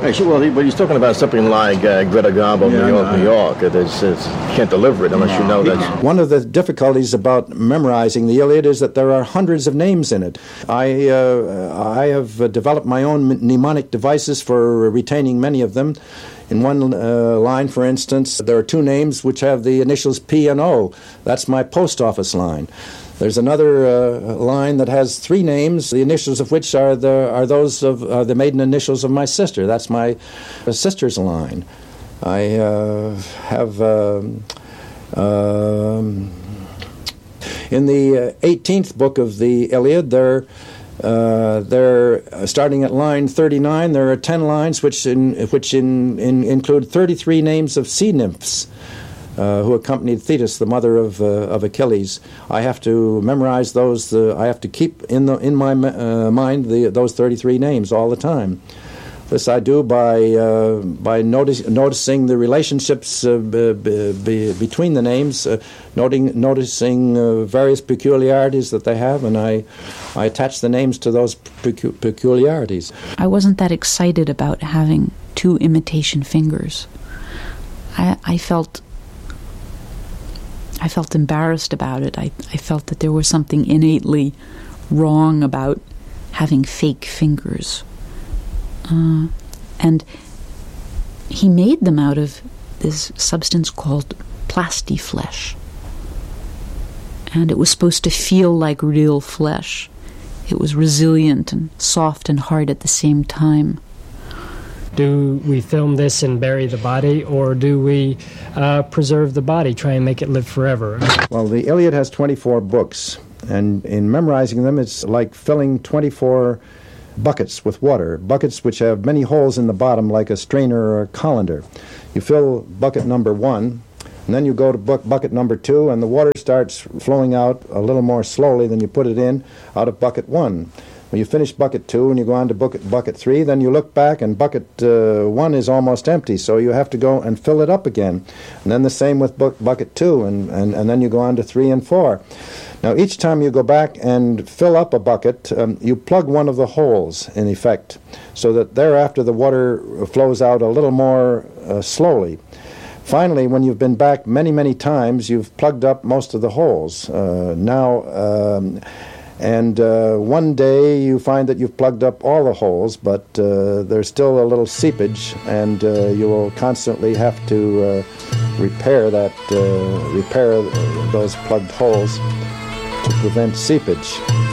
Sure, well, but he's talking about something like Greta Garbo, New York. You can't deliver it unless you know that. One of the difficulties about memorizing the Iliad is that there are hundreds of names in it. I have developed my own mnemonic devices for retaining many of them. In one line, for instance, there are two names which have the initials P and O. That's my post office line. There's another line that has three names, the initials of which are those of the maiden initials of my sister. That's my sister's line. I have in the 18th book of the Iliad, they're starting at line 39. There are 10 lines which include 33 names of sea nymphs who accompanied Thetis, the mother of Achilles. I have to memorize those. I have to keep in my mind those 33 names all the time. This I do by noticing the relationships between the names, noticing various peculiarities that they have, and I attach the names to those peculiarities. I wasn't that excited about having two imitation fingers. I felt embarrassed about it. I felt that there was something innately wrong about having fake fingers. And he made them out of this substance called plastiflesh. And it was supposed to feel like real flesh. It was resilient and soft and hard at the same time. Do we film this and bury the body, or do we preserve the body, try and make it live forever? Well, the Iliad has 24 books, and in memorizing them, it's like filling 24 buckets with water, buckets which have many holes in the bottom like a strainer or a colander. You fill bucket number 1, and then you go to bucket number 2, and the water starts flowing out a little more slowly than you put it in out of bucket 1. When you finish bucket 2 and you go on to bucket 3, then you look back and bucket 1 is almost empty, so you have to go and fill it up again. And then the same with bucket 2, and then you go on to 3 and 4. Now, each time you go back and fill up a bucket, you plug one of the holes, in effect, so that thereafter the water flows out a little more slowly. Finally, when you've been back many, many times, you've plugged up most of the holes. One day you find that you've plugged up all the holes, but there's still a little seepage, and you will constantly have to repair those plugged holes to prevent seepage.